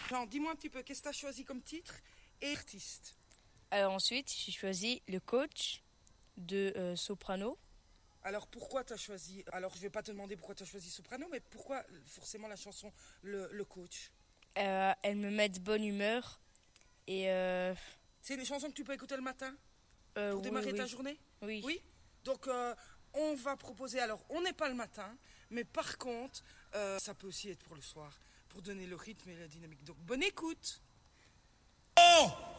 Jean, dis-moi un petit peu, qu'est-ce que tu as choisi comme titre et artiste? Alors ensuite, j'ai choisi le coach de soprano. Alors pourquoi tu as choisi... Alors je vais pas te demander pourquoi tu as choisi soprano, mais pourquoi forcément la chanson le coach? Elle me met de bonne humeur et C'est une chanson que tu peux écouter le matin pour oui, démarrer ta oui, journée? oui. Oui. Donc on va proposer, alors on n'est pas le matin, mais par contre, ça peut aussi être pour le soir, pour donner le rythme et la dynamique. Donc bonne écoute. Oh